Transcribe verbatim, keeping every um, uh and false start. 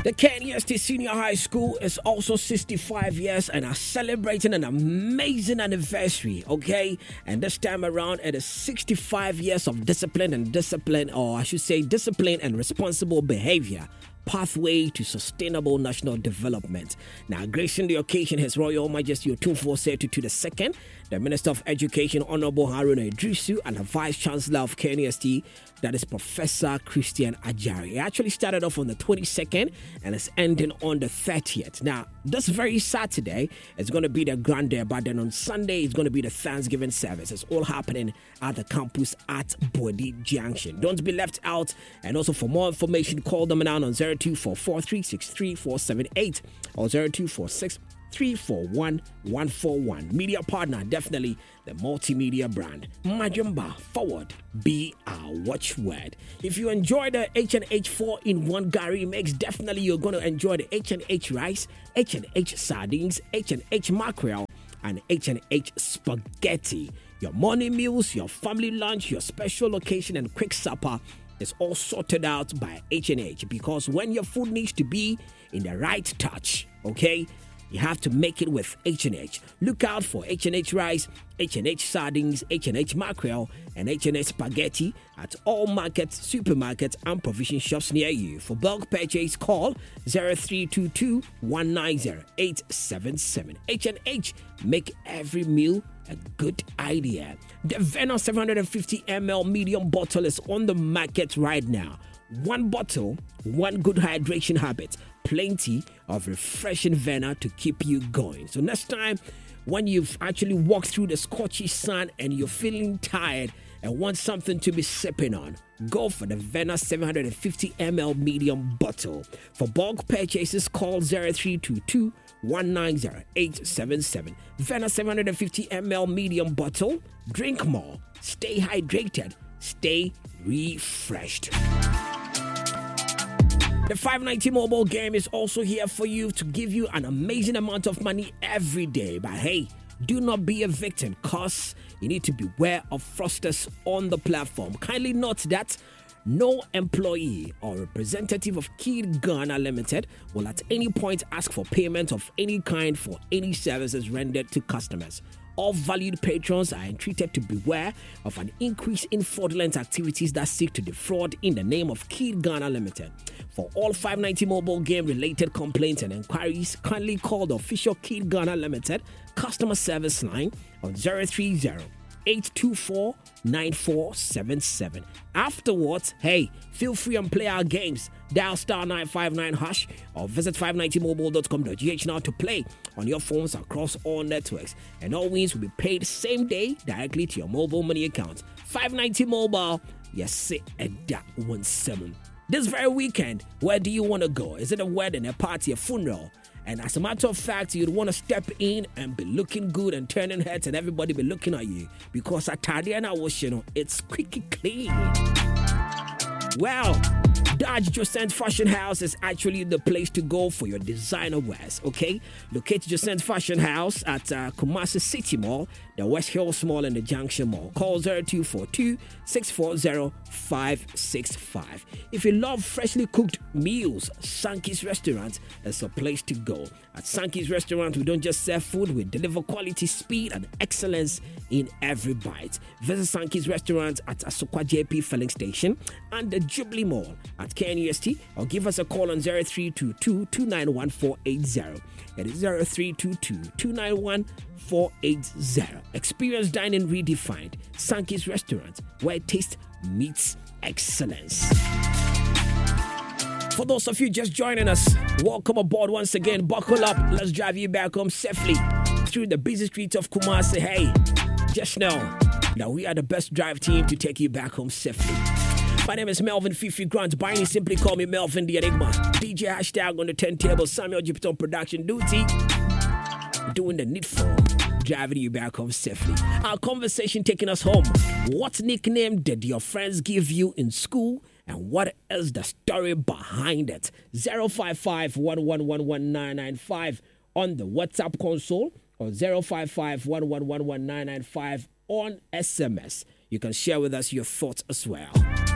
The K N U S T Senior High School is also sixty-five years and are celebrating an amazing anniversary, okay? And this time around, it is sixty-five years of discipline and discipline, or I should say discipline and responsible behavior. Pathway to sustainable national development. Now, gracing the occasion, His Royal Majesty Otumfuo Osei Tutu the Second, the Minister of Education, Honorable Haruna Idrisu, and the Vice Chancellor of K N U S T, that is Professor Christian Ajari. It actually started off on the twenty-second and is ending on the thirtieth. Now, this very Saturday is going to be the Grand Day, but then on Sunday it's going to be the Thanksgiving service. It's all happening at the campus at Bodi Junction. Don't be left out. And also, for more information, call them now on zero two four four three six three four seven eight or zero two four six three four one one four one. Media partner, definitely the multimedia brand. Majumba, forward, be our watchword. If you enjoy the H and H four in one Gary mix, definitely you're going to enjoy the H and H rice, H and H sardines, H and H mackerel, and H and H spaghetti. Your morning meals, your family lunch, your special occasion, and quick supper is all sorted out by H and H, because when your food needs to be in the right touch, okay, you have to make it with H and H. Look out for H and H rice, H and H sardines, H and H mackerel, and H and H spaghetti at all markets, supermarkets, and provision shops near you. For bulk purchase, call zero three two two one nine zero eight seven seven. H and H, make every meal a good idea. The Venom seven hundred fifty milliliter medium bottle is on the market right now. One bottle, one good hydration habit. Plenty of refreshing Venom to keep you going. So next time when you've actually walked through the scorchy sun and you're feeling tired and want something to be sipping on, go for the Venom seven hundred fifty milliliter medium bottle. For bulk purchases, call zero three two two one nine zero eight seven seven. Venom seven hundred fifty milliliter medium bottle. Drink more. Stay hydrated. Stay refreshed. The five ninety mobile game is also here for you to give you an amazing amount of money every day. But hey, do not be a victim, cause you need to beware of fraudsters on the platform. Kindly note that no employee or representative of Kid Ghana Limited will at any point ask for payment of any kind for any services rendered to customers. All valued patrons are entreated to beware of an increase in fraudulent activities that seek to defraud in the name of Kid Ghana Limited. For all five ninety mobile game related complaints and inquiries, kindly call the official Kid Ghana Limited customer service line on zero three zero eight two four nine four seven seven. Afterwards, hey, feel free and play our games. Dial star nine five nine hash or visit five ninety mobile dot com dot g h now to play on your phones across all networks. And all wins will be paid same day directly to your mobile money account. five ninety mobile, yes, sit at that one seven. This very weekend, where do you want to go? Is it a wedding, a party, a funeral? And as a matter of fact, you'd want to step in and be looking good and turning heads and everybody be looking at you, because at Tadiana was, you know, it's squeaky clean. Well, Dodge Joseph Fashion House is actually the place to go for your designer wears, okay? Locate Joseph Fashion House at uh, Kumasi City Mall, the West Hills Mall, and the Junction Mall. Call zero two four two six four zero five six five. If you love freshly cooked meals, Sankey's Restaurant is a place to go. At Sankey's Restaurant, we don't just serve food, we deliver quality, speed, and excellence in every bite. Visit Sankey's Restaurant at Asokwa J P Filling Station and the Jubilee Mall at K N U S T, or give us a call on zero three two two two nine one four eight zero. It is zero three two two two nine one four eight zero. Experience dining redefined. Sankey's Restaurant, where taste meets excellence. For those of you just joining us, welcome aboard once again. Buckle up. Let's drive you back home safely through the busy streets of Kumasi. Hey, just know that we are the best drive team to take you back home safely. My name is Melvin Fifi Grant. By any simply call me Melvin the Enigma. D J hashtag on the turntable. Samuel Jupiter on production duty. Doing the needful. Driving you back home safely. Our conversation taking us home. What nickname did your friends give you in school? And what is the story behind it? zero five five one one one one nine nine five on the WhatsApp console or zero five five one one one one nine nine five on S M S. You can share with us your thoughts as well.